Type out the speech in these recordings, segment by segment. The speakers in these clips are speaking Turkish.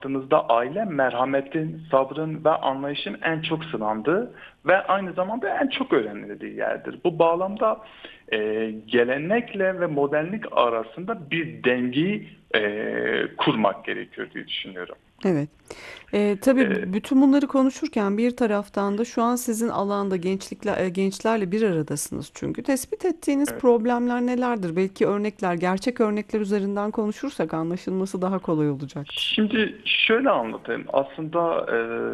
baktığınızda aile merhametin, sabrın ve anlayışın en çok sınandığı ve aynı zamanda en çok öğrenildiği yerdir. Bu bağlamda gelenekle ve modernlik arasında bir dengeyi kurmak gerekiyor diye düşünüyorum. Evet. Tabii E, bütün bunları konuşurken bir taraftan da şu an sizin alanda gençlerle bir aradasınız çünkü. Tespit ettiğiniz evet. problemler nelerdir? Belki örnekler, gerçek örnekler üzerinden konuşursak anlaşılması daha kolay olacaktır. Şimdi şöyle anlatayım. Aslında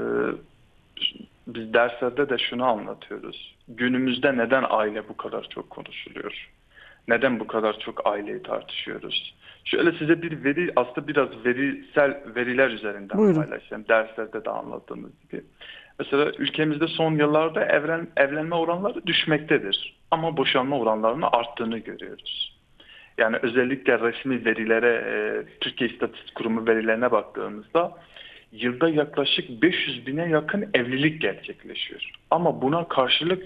biz derslerde de şunu anlatıyoruz. Günümüzde neden aile bu kadar çok konuşuluyor? Neden bu kadar çok aileyi tartışıyoruz? Şöyle size bir veri, aslında biraz verisel veriler üzerinden Buyurun. paylaşayım. Derslerde de anlattığımız gibi. Mesela ülkemizde son yıllarda evlenme oranları düşmektedir. Ama boşanma oranlarının arttığını görüyoruz. Yani özellikle resmi verilere, Türkiye İstatistik Kurumu verilerine baktığımızda yılda yaklaşık 500 bine yakın evlilik gerçekleşiyor. Ama buna karşılık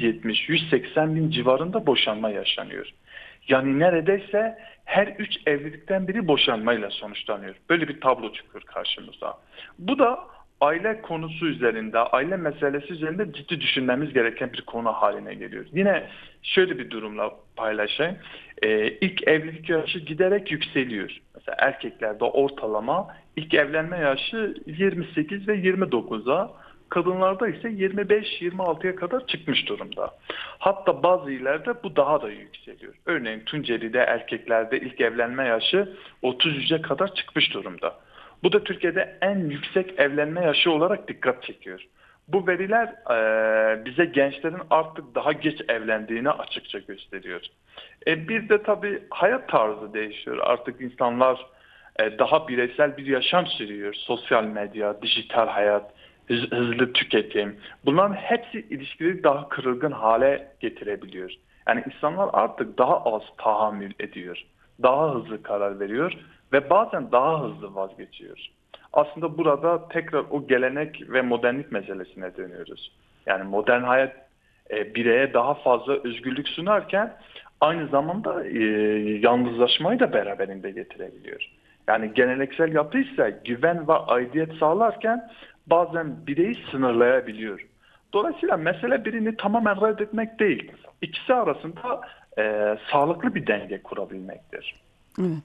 170-180 bin civarında boşanma yaşanıyor. Yani neredeyse her 3 evlilikten biri boşanmayla sonuçlanıyor. Böyle bir tablo çıkıyor karşımıza. Bu da aile konusu üzerinde, aile meselesi üzerinde ciddi düşünmemiz gereken bir konu haline geliyor. Yine şöyle bir durumla paylaşayım. İlk evlilik yaşı giderek yükseliyor. Mesela erkeklerde ortalama ilk evlenme yaşı 28 ve 29'a, kadınlarda ise 25-26'ya kadar çıkmış durumda. Hatta bazı illerde bu daha da yükseliyor. Örneğin Tunceli'de erkeklerde ilk evlenme yaşı 33'e kadar çıkmış durumda. Bu da Türkiye'de en yüksek evlenme yaşı olarak dikkat çekiyor. Bu veriler bize gençlerin artık daha geç evlendiğini açıkça gösteriyor. Bir de tabii hayat tarzı değişiyor. Artık insanlar daha bireysel bir yaşam sürüyor. Sosyal medya, dijital hayat, hızlı tüketim. Bunların hepsi ilişkileri daha kırılgan hale getirebiliyor. Yani insanlar artık daha az tahammül ediyor. Daha hızlı karar veriyor ve bazen daha hızlı vazgeçiyor. Aslında burada tekrar o gelenek ve modernlik meselesine dönüyoruz. Yani modern hayat bireye daha fazla özgürlük sunarken aynı zamanda yalnızlaşmayı da beraberinde getirebiliyor. Yani geleneksel yapı ise güven ve aidiyet sağlarken bazen bireyi sınırlayabiliyor. Dolayısıyla mesele birini tamamen reddetmek değil. İkisi arasında sağlıklı bir denge kurabilmektir. Evet.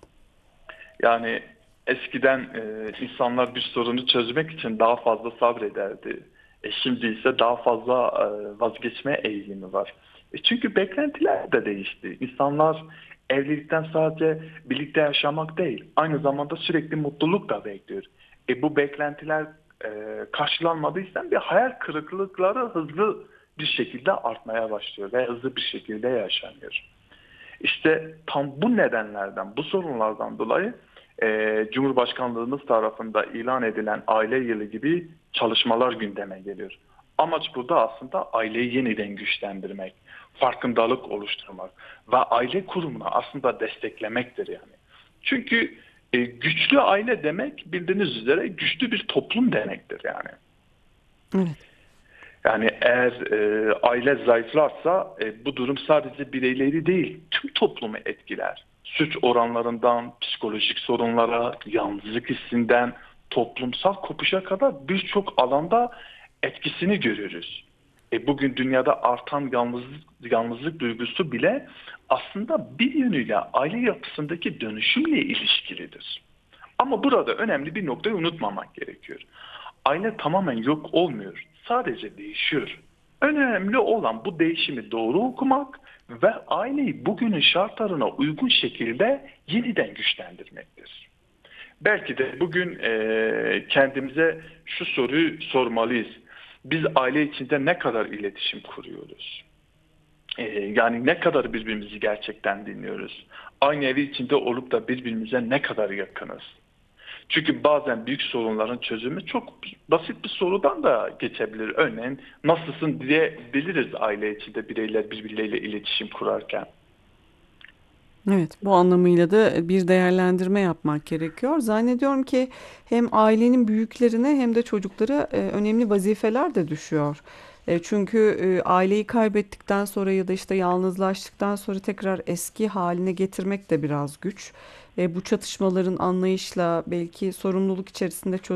Yani eskiden insanlar bir sorunu çözmek için daha fazla sabrederdi. Şimdi ise daha fazla vazgeçme eğilimi var. Çünkü beklentiler de değişti. İnsanlar evlilikten sadece birlikte yaşamak değil, aynı zamanda sürekli mutluluk da bekliyor. Bu beklentiler karşılanmadıysa bir hayal kırıklıkları hızlı bir şekilde artmaya başlıyor ve hızlı bir şekilde yaşanıyor. İşte tam bu nedenlerden, bu sorunlardan dolayı Cumhurbaşkanlığımız tarafında ilan edilen aile yılı gibi çalışmalar gündeme geliyor. Amaç burada aslında aileyi yeniden güçlendirmek, farkındalık oluşturmak ve aile kurumunu aslında desteklemektir yani. Çünkü güçlü aile demek bildiğiniz üzere güçlü bir toplum demektir yani. Evet. Yani eğer aile zayıflarsa bu durum sadece bireyleri değil tüm toplumu etkiler. Suç oranlarından psikolojik sorunlara, yalnızlık hissinden toplumsal kopuşa kadar birçok alanda etkisini görürüz. Bugün dünyada artan yalnızlık duygusu bile aslında bir yönüyle aile yapısındaki dönüşümle ilişkilidir. Ama burada önemli bir noktayı unutmamak gerekiyor. Aile tamamen yok olmuyor. Sadece değişiyor. Önemli olan bu değişimi doğru okumak ve aileyi bugünün şartlarına uygun şekilde yeniden güçlendirmektir. Belki de bugün kendimize şu soruyu sormalıyız. Biz aile içinde ne kadar iletişim kuruyoruz? Yani ne kadar birbirimizi gerçekten dinliyoruz? Aynı evi içinde olup da birbirimize ne kadar yakınız? Çünkü bazen büyük sorunların çözümü çok basit bir sorudan da geçebilir. Örneğin nasılsın diyebiliriz aile içinde bireyler birbirleriyle iletişim kurarken. Evet, bu anlamıyla da bir değerlendirme yapmak gerekiyor. Zannediyorum ki hem ailenin büyüklerine hem de çocuklara önemli vazifeler de düşüyor. Çünkü aileyi kaybettikten sonra ya da işte yalnızlaştıktan sonra tekrar eski haline getirmek de biraz güç. bu çatışmaların anlayışla belki sorumluluk içerisinde